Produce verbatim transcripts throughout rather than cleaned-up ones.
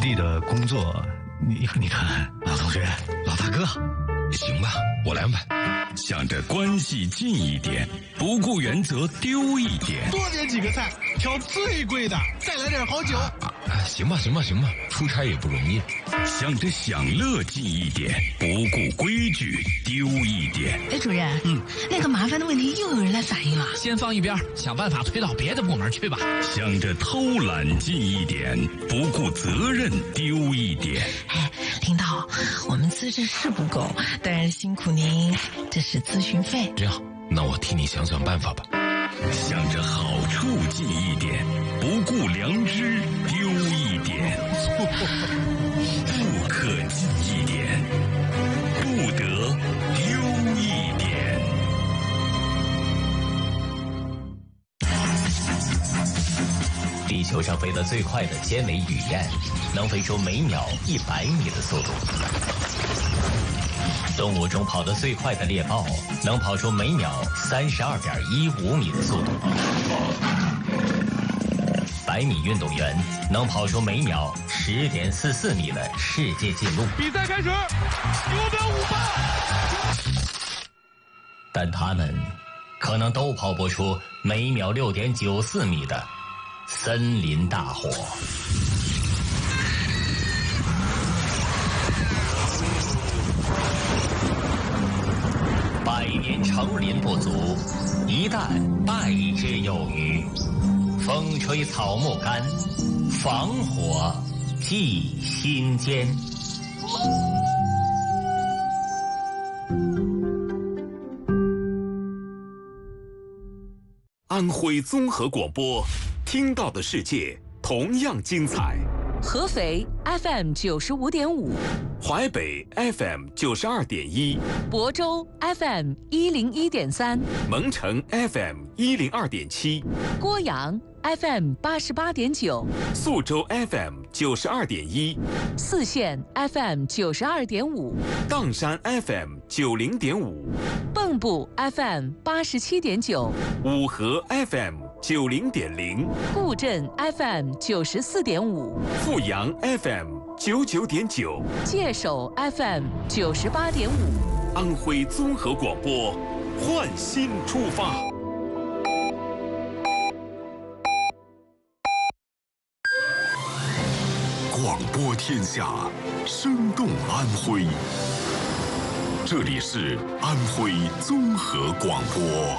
地的工作，你你看，老同学、老大哥， 行吧，我来安排。 想着关系近一点，不顾原则丢一点， 多点几个菜，挑最贵的，再来点好酒。 啊啊、行吧，行吧，行吧，出差也不容易。 想着享乐近一点，不顾规矩丢一点。 哎，主任，嗯，那个麻烦的问题又有人来反映了， 先放一边，想办法推到别的部门去吧。 想着偷懒近一点，不顾责任丢一点。 哎，领导，我们资质是不够，但是辛苦您，这是咨询费。 这样，那我替你想想办法吧。 想着好处近一点，不顾良知丢一点。不可近一点，不得丢一点。 地球上飞得最快的尖尾雨燕，能飞出每秒一百米的速度。动物中跑得最快的猎豹，能跑出每秒三十二点一五米的速度。百米运动员能跑出每秒十点四四米的世界纪录。 比赛开始，五秒五八。 但他们可能都跑不出每秒六点九四米的森林大火。百年成林不足，一旦败之有余。风吹草木干，防火记心间。 安徽综合广播，听到的世界同样精彩。 合肥 F M 九十五点五， 淮北 F M 九十二点一， 亳州 F M 一零一点三， 蒙城 F M 一零二点七， 郭阳 F M 八十八点九， 宿州 F M 九十二点一， 泗县 F M 九十二点五， 砀山 F M 九零点五， 蚌埠 F M 八十七点九， 五河 F M 九零点零， 固镇 F M 九十四点五， 阜阳 F M 九九点九， 界首 F M 九十八点五。 安徽综合广播，焕新出发。 广播天下，生动安徽。这里是安徽综合广播。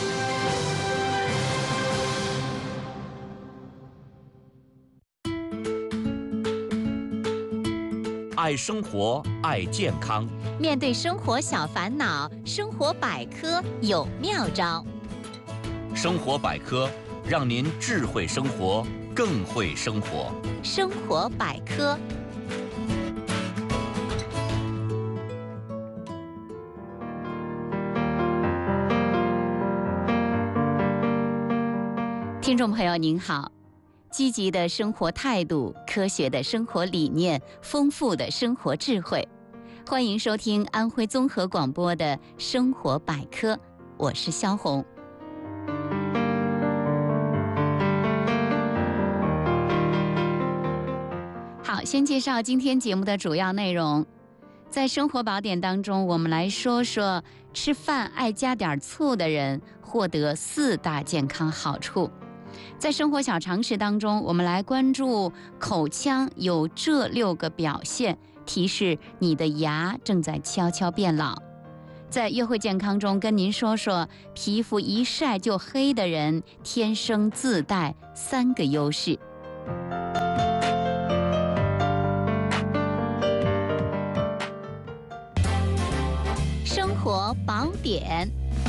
爱生活，爱健康。 面对生活小烦恼，生活百科有妙招。 生活百科，让您智慧生活，更会生活。 生活百科。听众朋友您好，积极的生活态度，科学的生活理念，丰富的生活智慧，欢迎收听安徽综合广播的生活百科，我是肖红。好，先介绍今天节目的主要内容。在生活宝典当中，我们来说说吃饭爱加点醋的人获得四大健康好处。在生活小常识当中，我们来关注口腔有这六个表现，提示你的牙正在悄悄变老。在约会健康中，跟您说说皮肤一晒就黑的人天生自带三个优势。生活宝典。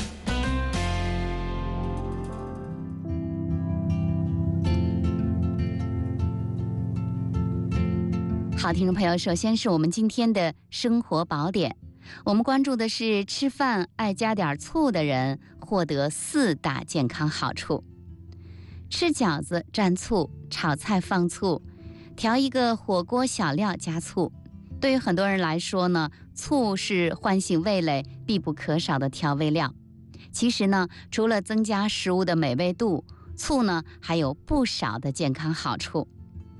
好，听众朋友，首先是我们今天的生活宝典，我们关注的是吃饭爱加点醋的人获得四大健康好处。吃饺子蘸醋，炒菜放醋，调一个火锅小料加醋。对于很多人来说呢，醋是唤醒味蕾必不可少的调味料。其实呢，除了增加食物的美味度，醋呢还有不少的健康好处。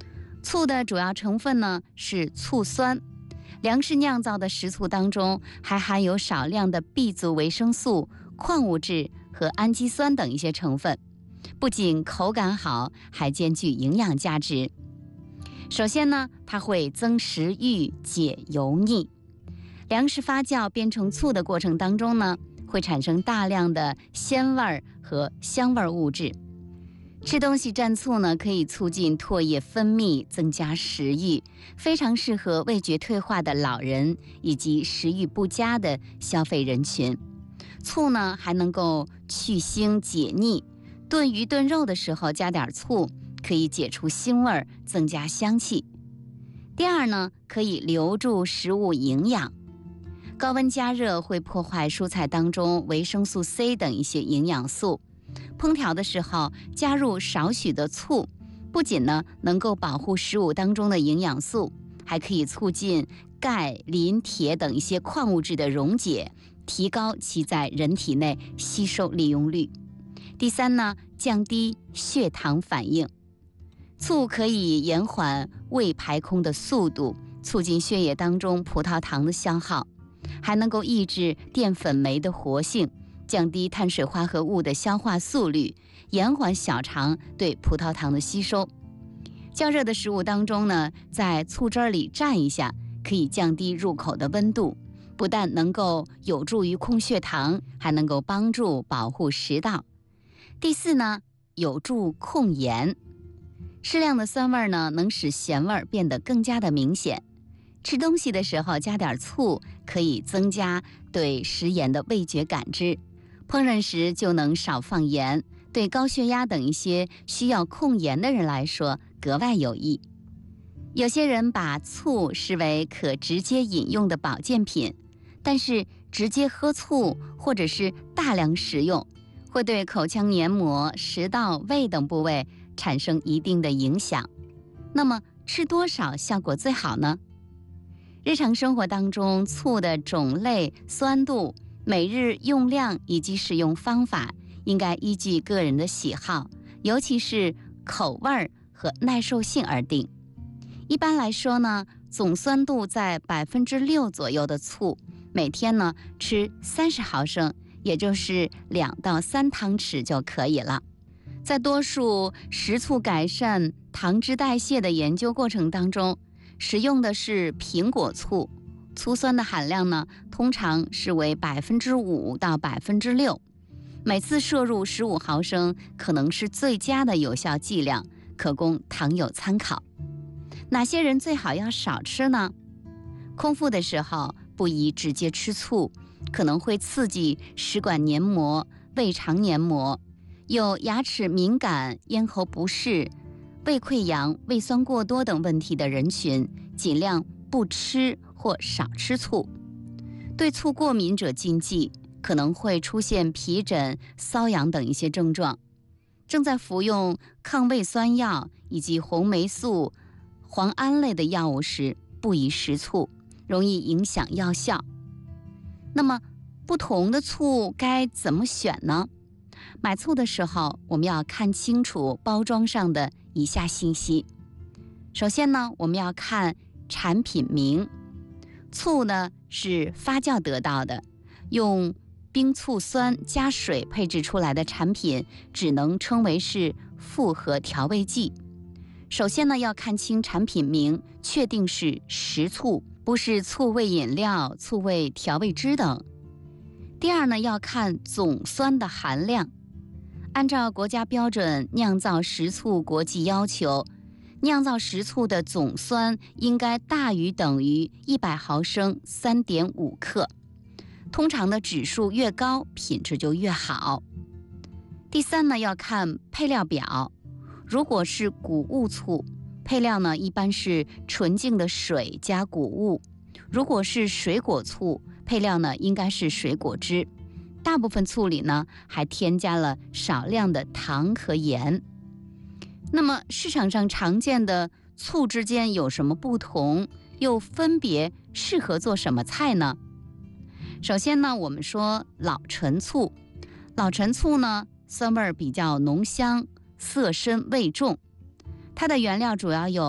醋的主要成分呢是醋酸，粮食酿造的食醋当中还含有少量的 B 族维生素、矿物质和氨基酸等一些成分，不仅口感好，还兼具营养价值。首先呢，它会增食欲、解油腻。粮食发酵变成醋的过程当中呢，会产生大量的鲜味和香味物质。吃东西蘸醋呢，可以促进唾液分泌，增加食欲，非常适合味觉退化的老人以及食欲不佳的消费人群。醋呢，还能够去腥解腻，炖鱼炖肉的时候加点醋，可以解除腥味，增加香气。第二呢，可以留住食物营养。高温加热会破坏蔬菜当中维生素 C 等一些营养素。烹调的时候加入少许的醋，不仅呢能够保护食物当中的营养素，还可以促进钙、磷、铁等一些矿物质的溶解，提高其在人体内吸收利用率。第三呢，降低血糖反应。醋可以延缓胃排空的速度，促进血液当中葡萄糖的消耗，还能够抑制淀粉酶的活性，降低碳水化合物的消化速率，延缓小肠对葡萄糖的吸收。较热的食物当中呢，在醋汁里蘸一下，可以降低入口的温度，不但能够有助于控血糖，还能够帮助保护食道。第四呢，有助控盐。适量的酸味呢，能使咸味变得更加的明显。吃东西的时候加点醋，可以增加对食盐的味觉感知。烹饪时就能少放盐，对高血压等一些需要控盐的人来说格外有益。有些人把醋视为可直接饮用的保健品，但是直接喝醋或者是大量食用，会对口腔黏膜、食道、胃等部位产生一定的影响。那么吃多少效果最好呢？日常生活当中，醋的种类、酸度、每日用量以及使用方法，应该依据个人的喜好，尤其是口味和耐受性而定。一般来说呢，总酸度在百分之六左右的醋，每天呢吃三十毫升，也就是两到三汤匙就可以了。在多数食醋改善糖脂代谢的研究过程当中，使用的是苹果醋，醋酸的含量呢，通常是为百分之五到百分之六，每次摄入十五毫升，可能是最佳的有效剂量，可供糖友参考。哪些人最好要少吃呢？空腹的时候不宜直接吃醋，可能会刺激食管黏膜、胃肠黏膜。有牙齿敏感、咽喉不适、胃溃疡、胃酸过多等问题的人群，尽量不吃或少吃醋。对醋过敏者禁忌，可能会出现皮疹、瘙痒等一些症状。正在服用抗胃酸药以及红霉素、磺胺类的药物时，不宜食醋，容易影响药效。那么，不同的醋该怎么选呢？买醋的时候，我们要看清楚包装上的以下信息。首先呢，我们要看产品名。醋呢是发酵得到的，用冰醋酸加水配制出来的产品，只能称为是复合调味剂。首先呢，要看清产品名，确定是食醋，不是醋味饮料、醋味调味汁等。第二呢，要看总酸的含量。按照国家标准酿造食醋国际要求，酿造食醋的总酸应该大于等于一百毫升 三点五 克。通常的指数越高，品质就越好。第三呢，要看配料表。如果是谷物醋，配料呢一般是纯净的水加谷物；如果是水果醋，配料呢应该是水果汁。大部分醋里呢还添加了少量的糖和盐。那么市场上常见的醋之间有什么不同，又分别适合做什么菜呢？首先呢，我们说老陈醋。老陈醋呢酸味比较浓香，色深味重。它的原料主要有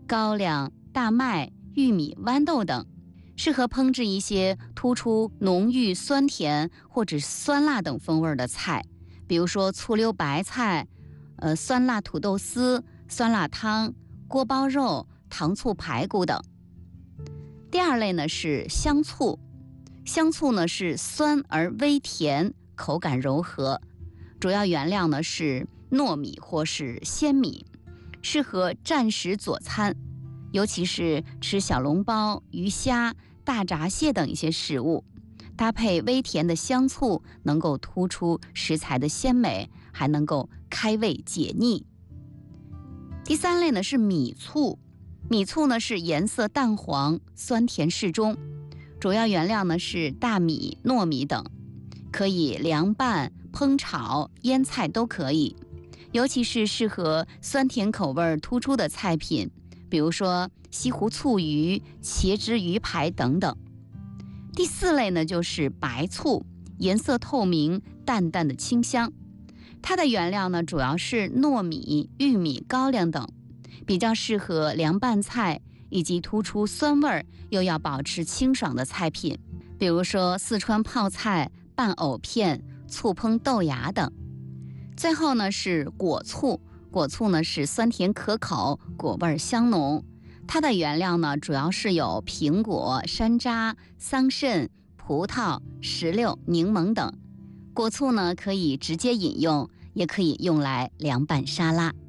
高粱、大麦、玉米、豌豆等，适合烹制一些突出浓郁酸甜或者酸辣等风味的菜，比如说醋溜白菜、呃酸辣土豆丝、酸辣汤、锅包肉、糖醋排骨等。第二类呢是香醋，香醋呢是酸而微甜，口感柔和，主要原料呢是糯米或是鲜米，适合蘸食佐餐，尤其是吃小笼包、鱼虾、大闸蟹等一些食物，搭配微甜的香醋，能够突出食材的鲜美，还能够开胃解腻。第三类呢是米醋，米醋呢是颜色淡黄，酸甜适中，主要原料呢是大米、糯米等，可以凉拌、烹炒、腌菜都可以，尤其是适合酸甜口味突出的菜品，比如说西湖醋鱼、茄汁鱼排等等。第四类呢就是白醋，颜色透明，淡淡的清香，它的原料呢主要是糯米、玉米、高粱等，比较适合凉拌菜以及突出酸味又要保持清爽的菜品，比如说四川泡菜、拌藕片、醋烹豆芽等。最后呢是果醋，果醋呢是酸甜可口，果味香浓，它的原料呢主要是有苹果、山楂、桑葚、葡萄、石榴、柠檬等。果醋呢可以直接饮用，也可以用来凉拌沙拉。